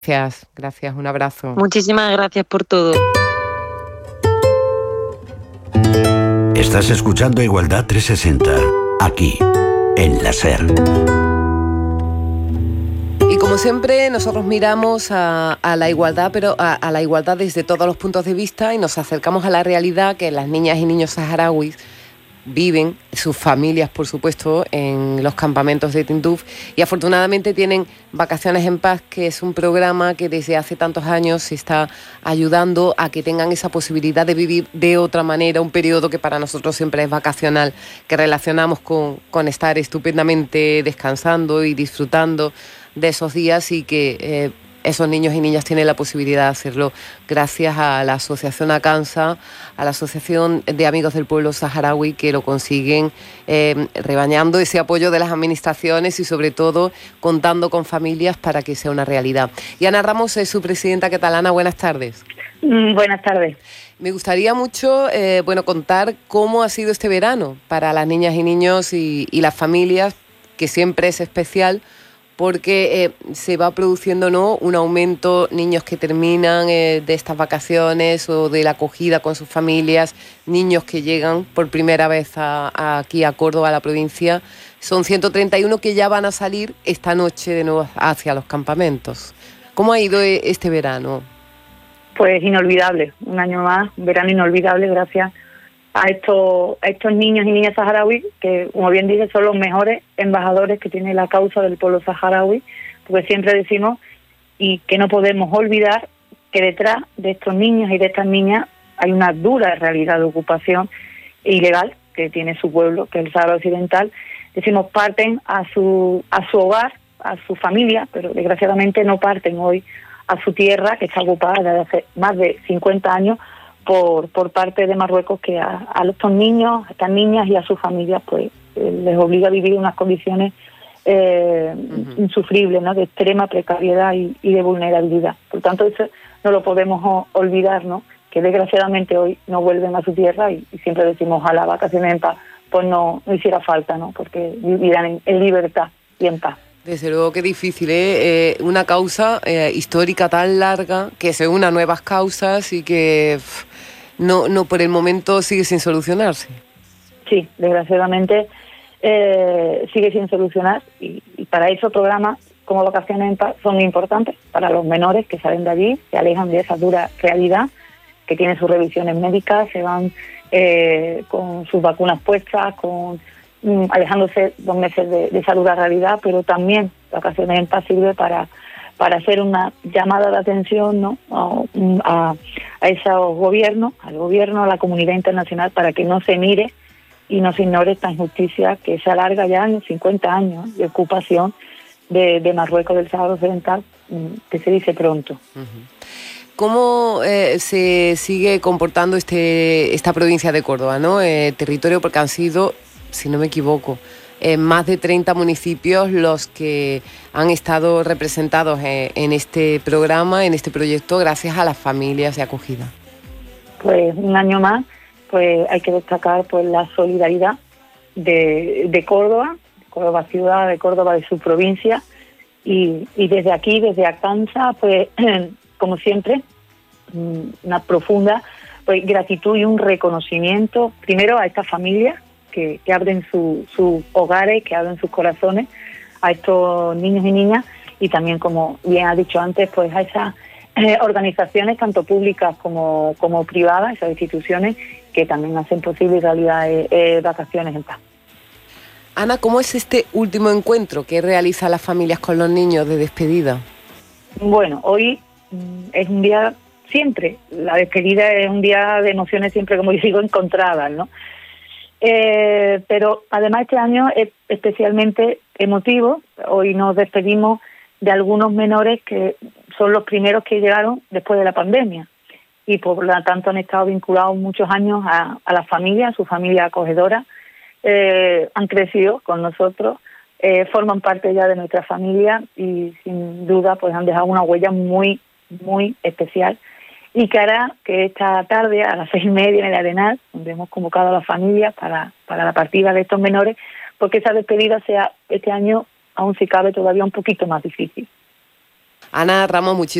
Gracias, gracias, un abrazo. Muchísimas gracias por todo. Estás escuchando Igualdad 360, aquí, en la SER. Y como siempre, nosotros miramos a la igualdad, pero a la igualdad desde todos los puntos de vista y nos acercamos a la realidad que las niñas y niños saharauis viven, sus familias, por supuesto, en los campamentos de Tinduf, y afortunadamente tienen Vacaciones en Paz, que es un programa que desde hace tantos años se está ayudando a que tengan esa posibilidad de vivir de otra manera, un periodo que para nosotros siempre es vacacional, que relacionamos con estar estupendamente descansando y disfrutando de esos días, y que esos niños y niñas tienen la posibilidad de hacerlo gracias a la Asociación ACANSA, a la Asociación de Amigos del Pueblo Saharaui, que lo consiguen rebañando ese apoyo de las administraciones y sobre todo contando con familias para que sea una realidad. Y Ana Ramos es su presidenta catalana. Buenas tardes. Buenas tardes. Me gustaría mucho contar cómo ha sido este verano para las niñas y niños y las familias, que siempre es especial, porque se va produciendo, ¿no?, un aumento, niños que terminan de estas vacaciones o de la acogida con sus familias, niños que llegan por primera vez aquí a Córdoba, a la provincia. Son 131 que ya van a salir esta noche de nuevo hacia los campamentos. ¿Cómo ha ido este verano? Pues inolvidable, un año más, un verano inolvidable gracias a estos niños y niñas saharauis que, como bien dice, son los mejores embajadores que tiene la causa del pueblo saharaui, porque siempre decimos y que no podemos olvidar que detrás de estos niños y de estas niñas hay una dura realidad de ocupación ilegal que tiene su pueblo, que es el Sahara Occidental. Decimos, parten a su hogar, a su familia, pero desgraciadamente no parten hoy a su tierra, que está ocupada desde hace más de 50 años por parte de Marruecos, que a estos niños, a estas niñas y a sus familias pues les obliga a vivir unas condiciones insufribles, ¿no?, de extrema precariedad y de vulnerabilidad. Por tanto, eso no lo podemos olvidar, ¿no?, que desgraciadamente hoy no vuelven a su tierra y siempre decimos, ojalá Vacaciones en Paz pues no hiciera falta, ¿no?, porque vivirán en libertad y en paz. Desde luego que difícil, una causa histórica tan larga, que se una a nuevas causas y que no por el momento sigue sin solucionarse. Sí, desgraciadamente sigue sin solucionar y para eso programas como Vacaciones en Paz son importantes para los menores que salen de allí, se alejan de esa dura realidad, que tienen sus revisiones médicas, se van con sus vacunas puestas, alejándose 2 meses de esa dura realidad, pero también Vacaciones en Paz sirve para hacer una llamada de atención, ¿no?, a esos gobiernos, al gobierno, a la comunidad internacional, para que no se mire y no se ignore esta injusticia que se alarga ya en 50 años de ocupación de Marruecos, del Sáhara Occidental, que se dice pronto. ¿Cómo se sigue comportando esta provincia de Córdoba, ¿no? Territorio, porque han sido, si no me equivoco, más de 30 municipios los que han estado representados en este programa, en este proyecto, gracias a las familias de acogida. Pues un año más, pues hay que destacar pues la solidaridad de Córdoba ciudad, de Córdoba, de su provincia, y desde aquí, desde ACANSA, pues como siempre, una profunda pues gratitud y un reconocimiento primero a estas familias que abren sus hogares, que abren sus corazones a estos niños y niñas, y también, como bien ha dicho antes, pues a esas organizaciones tanto públicas como privadas, esas instituciones que también hacen posible en realidad Vacaciones en Paz. Ana, ¿cómo es este último encuentro que realizan las familias con los niños de despedida? Bueno, hoy es un día, siempre, la despedida es un día de emociones siempre, como digo, encontradas, ¿no? Pero además este año es especialmente emotivo. Hoy nos despedimos de algunos menores que son los primeros que llegaron después de la pandemia y por lo tanto han estado vinculados muchos años a la familia, a su familia acogedora, han crecido con nosotros, forman parte ya de nuestra familia y sin duda pues han dejado una huella muy, muy especial, y que hará que esta tarde a las 6:30 en el Arenal, donde hemos convocado a la familia para la partida de estos menores, porque esa despedida sea este año, aún si cabe, todavía un poquito más difícil. Ana Ramos, muchísimas